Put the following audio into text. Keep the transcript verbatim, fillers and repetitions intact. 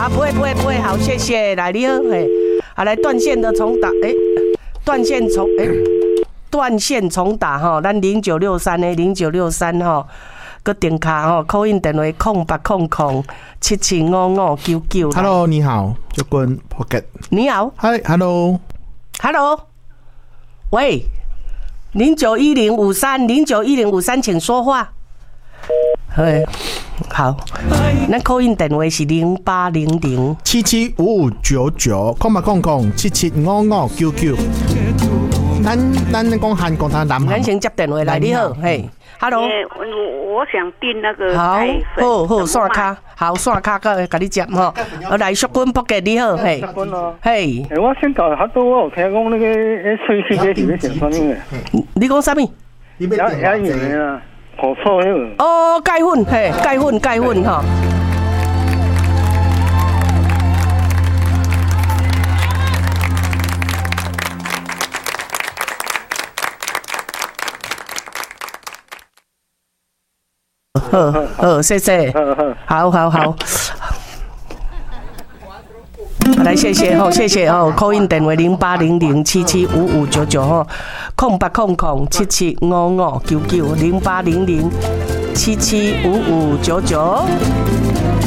啊，不会不会不会，好，谢谢，来你好，嘿，好来断线的重打，哎、欸，断线重，哎、欸，断线重打哈，咱零九六三的零九六三哈，个电卡哈，call in电话空八空空七七五五九九。 Hello， 你好，就跟 Pocket。 你好 ，Hi，Hello，Hello， 喂，零九一零五三零九一零五三，请说话。嘿，好，咱 call in 电话是零八零零七七五五九九，空八空空七七五五九九。咱咱讲韩国他南咱先接电话来，你好，嘿 ，Hello， 我我想订那个好，好好刷卡，好刷卡个，甲你接吼。我来淑君博嘅你好，嘿，嘿， 我先搞好多，我有听讲那个诶，吹气这是要选什么的？ 你讲啥物？ 也也有啊，好错那个。 哦，钙粉，嘿，钙粉，钙粉哈。好好，谢谢，好好好，来谢谢哦，谢谢哦 ，call in 电话零八零零七七五五九九吼，空八空空七七五五九九零八零零七七五五九九。